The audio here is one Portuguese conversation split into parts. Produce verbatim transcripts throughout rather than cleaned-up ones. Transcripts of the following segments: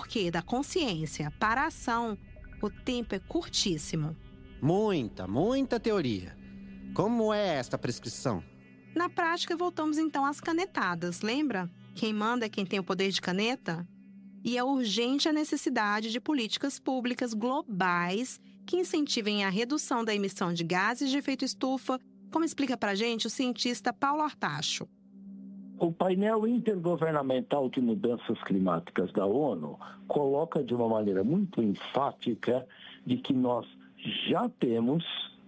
porquê da consciência para a ação, o tempo é curtíssimo. Muita, muita teoria. Como é esta prescrição? Na prática, voltamos então às canetadas, lembra? Quem manda é quem tem o poder de caneta? E é urgente a necessidade de políticas públicas globais que incentivem a redução da emissão de gases de efeito estufa, como explica pra gente o cientista Paulo Artacho. O painel intergovernamental de mudanças climáticas da ONU coloca de uma maneira muito enfática de que nós já temos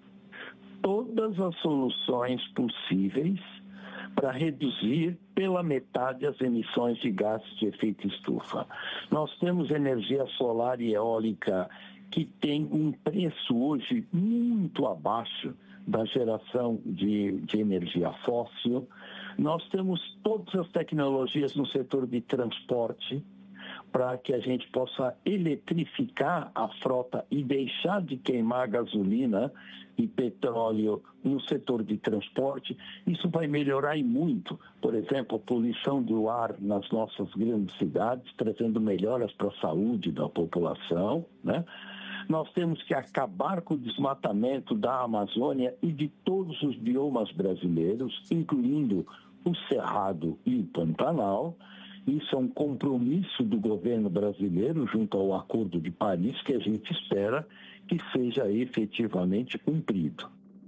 todas as soluções possíveis para reduzir pela metade as emissões de gases de efeito estufa. Nós temos energia solar e eólica que tem um preço hoje muito abaixo da geração de, de energia fóssil. Nós temos todas as tecnologias no setor de transporte para que a gente possa eletrificar a frota e deixar de queimar gasolina e petróleo no setor de transporte. Isso vai melhorar e muito, por exemplo, a poluição do ar nas nossas grandes cidades, trazendo melhoras para a saúde da população, né? Nós temos que acabar com o desmatamento da Amazônia e de todos os biomas brasileiros, incluindo o Cerrado e o Pantanal. Isso é um compromisso do governo brasileiro junto ao Acordo de Paris que a gente espera que seja efetivamente cumprido.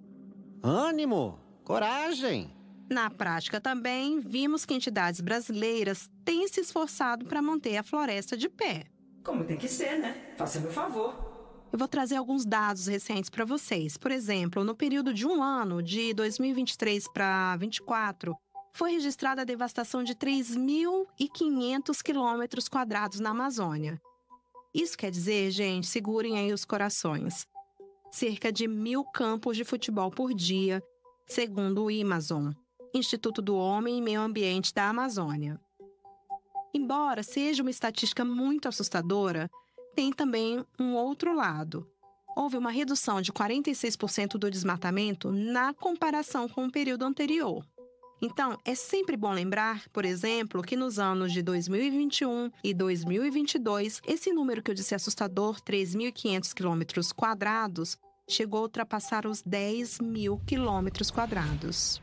Ânimo! Coragem! Na prática também, vimos que entidades brasileiras têm se esforçado para manter a floresta de pé. Como tem que ser, né? Faça meu favor. Eu vou trazer alguns dados recentes para vocês. Por exemplo, no período de um ano, de dois mil e vinte e três para vinte e quatro, foi registrada a devastação de três mil e quinhentos quilômetros quadrados na Amazônia. Isso quer dizer, gente, segurem aí os corações, cerca de mil campos de futebol por dia, segundo o Amazon, Instituto do Homem e Meio Ambiente da Amazônia. Embora seja uma estatística muito assustadora, tem também um outro lado. Houve uma redução de quarenta e seis por cento do desmatamento na comparação com o período anterior. Então, é sempre bom lembrar, por exemplo, que nos anos de dois mil e vinte e um e dois mil e vinte e dois, esse número que eu disse assustador, três mil e quinhentos quilômetros quadrados, chegou a ultrapassar os dez mil quilômetros quadrados.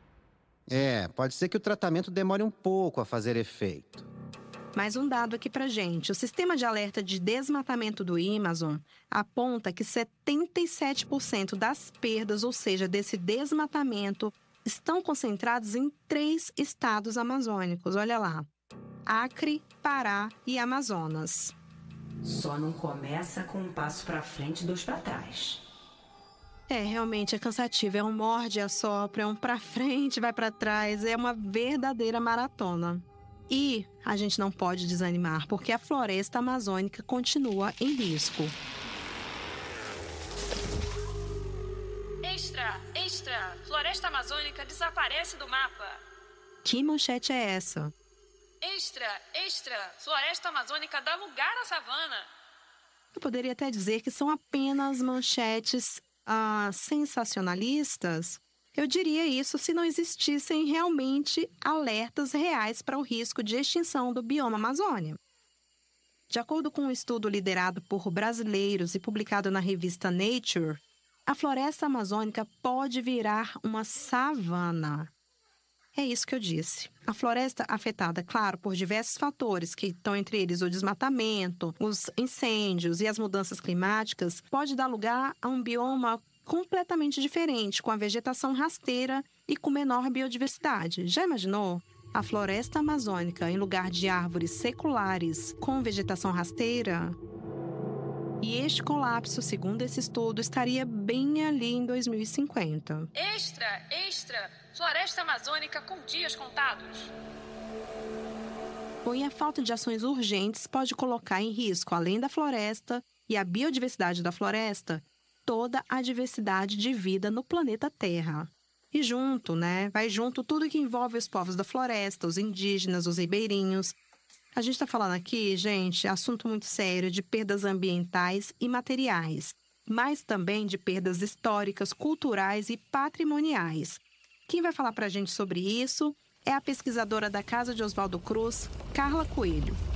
É, pode ser que o tratamento demore um pouco a fazer efeito. Mais um dado aqui pra gente. O sistema de alerta de desmatamento do Amazon aponta que setenta e sete por cento das perdas, ou seja, desse desmatamento, estão concentrados em três estados amazônicos. Olha lá: Acre, Pará e Amazonas. Só não começa com um passo pra frente e dois pra trás. É, realmente é cansativo. É um morde, assopra, é um pra frente, vai pra trás. É uma verdadeira maratona. E a gente não pode desanimar, porque a floresta amazônica continua em risco. Extra, extra! Floresta amazônica desaparece do mapa. Que manchete é essa? Extra, extra! Floresta amazônica dá lugar à savana. Eu poderia até dizer que são apenas manchetes ah, sensacionalistas. Eu diria isso se não existissem realmente alertas reais para o risco de extinção do bioma Amazônia. De acordo com um estudo liderado por brasileiros e publicado na revista Nature, a floresta amazônica pode virar uma savana. É isso que eu disse. A floresta afetada, claro, por diversos fatores, que estão entre eles o desmatamento, os incêndios e as mudanças climáticas, pode dar lugar a um bioma completamente diferente, com a vegetação rasteira e com menor biodiversidade. Já imaginou? A floresta amazônica em lugar de árvores seculares com vegetação rasteira? E este colapso, segundo esse estudo, estaria bem ali em dois mil e cinquenta. Extra, extra! Floresta amazônica com dias contados. Bom, e a falta de ações urgentes pode colocar em risco, além da floresta e a biodiversidade da floresta, toda a diversidade de vida no planeta Terra. E junto, né, vai junto tudo que envolve os povos da floresta, os indígenas, os ribeirinhos. A gente está falando aqui, gente, assunto muito sério de perdas ambientais e materiais, mas também de perdas históricas, culturais e patrimoniais. Quem vai falar para a gente sobre isso é a pesquisadora da Casa de Oswaldo Cruz, Carla Coelho.